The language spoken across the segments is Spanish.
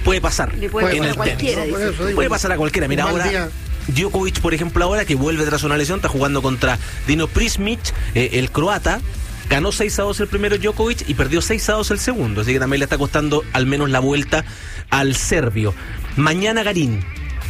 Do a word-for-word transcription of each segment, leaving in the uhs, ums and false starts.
puede pasar. Le puede en pasar el a cualquiera. tenis. Dice. Puede, puede pasar a cualquiera. Mira, ahora día. Djokovic, por ejemplo, ahora que vuelve tras una lesión, está jugando contra Dino Prismic, eh, el croata. Ganó seis a dos el primero Djokovic y perdió seis a dos el segundo. Así que también le está costando al menos la vuelta al serbio. Mañana Garín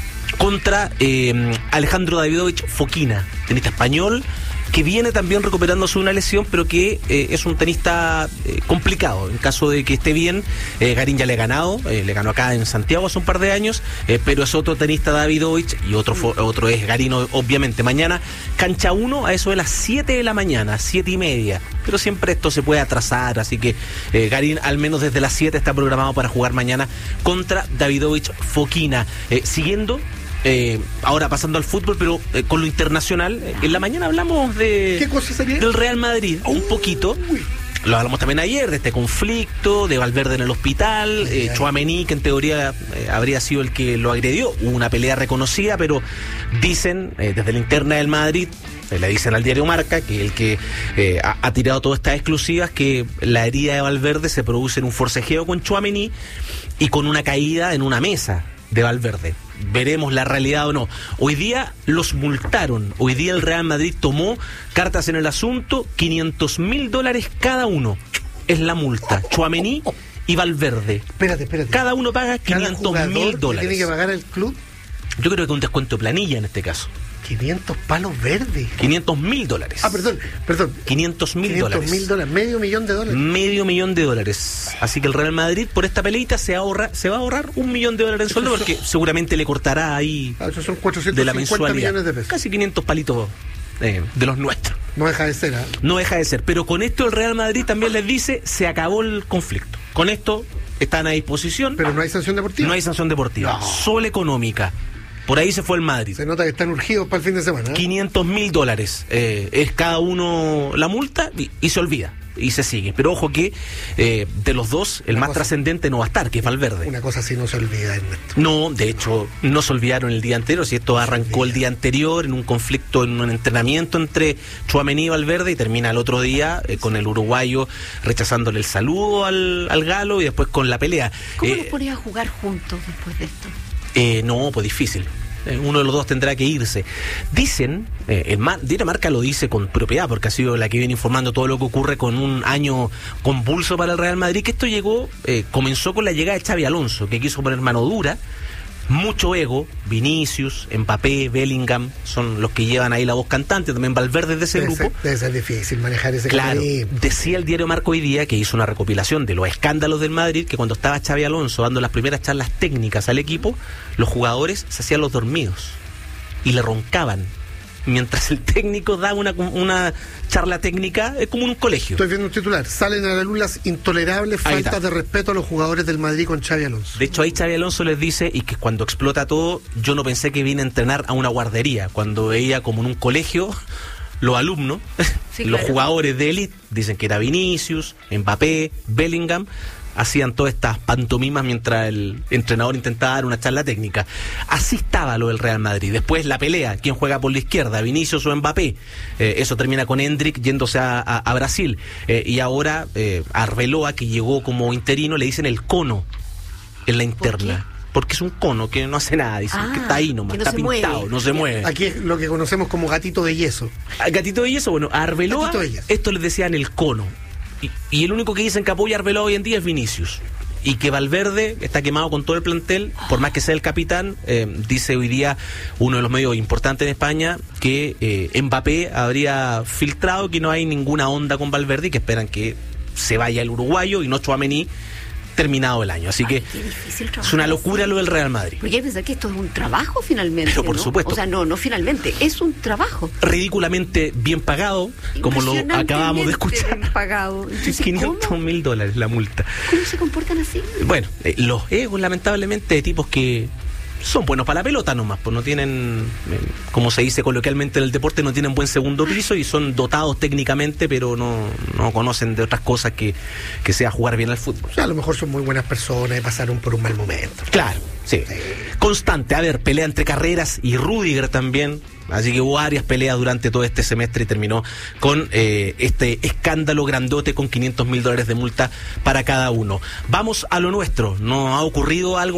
contra eh, Alejandro Davidovich Fokina, tenista español, que viene también recuperándose una lesión, pero que eh, es un tenista eh, complicado. En caso de que esté bien, eh, Garín ya le ha ganado, eh, le ganó acá en Santiago hace un par de años, eh, pero es otro tenista Davidovich y otro fo- otro es Garín, obviamente. Mañana, cancha uno, a eso de las siete de la mañana, siete y media. Pero siempre esto se puede atrasar, así que eh, Garín al menos desde las siete está programado para jugar mañana contra Davidovich Fokina. Eh, siguiendo... Eh, ahora pasando al fútbol, pero eh, con lo internacional, eh, en la mañana hablamos de ¿Qué cosa sería? del Real Madrid, uh, un poquito. Lo hablamos también ayer, de este conflicto, de Valverde en el hospital, eh, Tchouaméni, que en teoría eh, habría sido el que lo agredió. Hubo una pelea reconocida, pero dicen eh, desde la interna del Madrid, eh, le dicen al diario Marca, que el que eh, ha, ha tirado todas estas exclusivas, que la herida de Valverde se produce en un forcejeo con Tchouaméni y con una caída en una mesa de Valverde. Veremos la realidad o no. Hoy día los multaron. Hoy día el Real Madrid tomó cartas en el asunto. quinientos mil dólares cada uno es la multa. Tchouaméni y Valverde. Espérate, espérate. Cada uno paga quinientos mil dólares. ¿Tiene que pagar el club? Yo creo que un descuento de planilla en este caso. quinientos palos verdes. quinientos mil dólares. Ah, perdón, perdón. quinientos mil dólares. quinientos mil dólares, medio millón de dólares. Medio millón de dólares. Así que el Real Madrid por esta peleita se ahorra, se va a ahorrar un millón de dólares en sueldo, porque seguramente le cortará ahí ah, esos son cuatrocientos de la cincuenta mensualidad. millones de pesos. Casi quinientos palitos eh, de los nuestros. No deja de ser, ¿eh? No deja de ser. Pero con esto el Real Madrid también les dice, se acabó el conflicto. Con esto están a disposición. Pero no hay sanción deportiva. No hay sanción deportiva, no. Solo económica. Por ahí se fue el Madrid. Se nota que están urgidos para el fin de semana, ¿eh? quinientos mil dólares eh, es cada uno la multa y, y se olvida. Y se sigue. Pero ojo que eh, de los dos, el una más trascendente no va a estar, que es Valverde. Una cosa así no se olvida, Ernesto. No, de hecho, no se olvidaron el día anterior. Si esto arrancó el día anterior en un conflicto, en un entrenamiento entre Tchouaméni y Valverde, y termina el otro día eh, con el uruguayo rechazándole el saludo al, al galo y después con la pelea. ¿Cómo eh, los ponía a jugar juntos después de esto? Eh, no, pues difícil. Eh, uno de los dos tendrá que irse. Dicen, eh, el Ma- Dinamarca lo dice con propiedad, porque ha sido la que viene informando todo lo que ocurre con un año convulso para el Real Madrid, que esto llegó, eh, comenzó con la llegada de Xabi Alonso, que quiso poner mano dura. Mucho ego, Vinicius, Mbappé, Bellingham, son los que llevan ahí la voz cantante, también Valverde de ese debe grupo. Ser, debe ser difícil manejar ese Claro, cariño. decía el diario Marca hoy día, que hizo una recopilación de los escándalos del Madrid, que cuando estaba Xabi Alonso dando las primeras charlas técnicas al equipo, los jugadores se hacían los dormidos y le roncaban mientras el técnico da una, una charla técnica. Es como un colegio. Estoy viendo un titular. Salen a la luz las intolerables faltas de respeto a los jugadores del Madrid con Xabi Alonso. De hecho, ahí Xabi Alonso les dice, y que cuando explota todo, yo no pensé que vine a entrenar a una guardería. Cuando veía como en un colegio los alumnos, sí, los claro. jugadores de élite, dicen que era Vinicius, Mbappé, Bellingham, hacían todas estas pantomimas mientras el entrenador intentaba dar una charla técnica. Así estaba lo del Real Madrid. Después la pelea, ¿quién juega por la izquierda? ¿Vinicius o Mbappé? Eh, eso termina con Endrick yéndose a, a, a Brasil. Eh, y ahora eh, a Arbeloa, que llegó como interino, le dicen el cono en la interna. Porque es un cono que no hace nada, dicen, ah, que está ahí nomás, no está pintado, mueve. no se mueve. Aquí es lo que conocemos como gatito de yeso. Gatito de yeso, bueno, a Arbeloa, esto les decían el cono. Y, y el único que dicen que apoya a Arbeloa hoy en día es Vinicius. Y que Valverde está quemado con todo el plantel, por más que sea el capitán. Eh, dice hoy día uno de los medios importantes en España que eh, Mbappé habría filtrado que no hay ninguna onda con Valverde y que esperan que se vaya el uruguayo y no Tchouaméni terminado el año. Así Ay, que es una locura lo del Real Madrid. Porque hay que pensar que esto es un trabajo finalmente. Pero por ¿no? supuesto. O sea, no, no finalmente, es un trabajo. Ridículamente bien pagado, como lo acabamos de escuchar. Bien pagado. Entonces, quinientos mil dólares la multa. ¿Cómo se comportan así? Bueno, eh, los egos lamentablemente de tipos que son buenos para la pelota nomás, pues no tienen, eh, como se dice coloquialmente en el deporte, no tienen buen segundo piso y son dotados técnicamente, pero no, no conocen de otras cosas que, que sea jugar bien al fútbol. O sea, a lo mejor son muy buenas personas y pasaron por un mal momento. Claro, sí. sí. Constante, a ver, pelea entre Carreras y Rüdiger también. Así que hubo varias peleas durante todo este semestre y terminó con eh, este escándalo grandote con quinientos mil dólares de multa para cada uno. Vamos a lo nuestro. ¿No ha ocurrido algo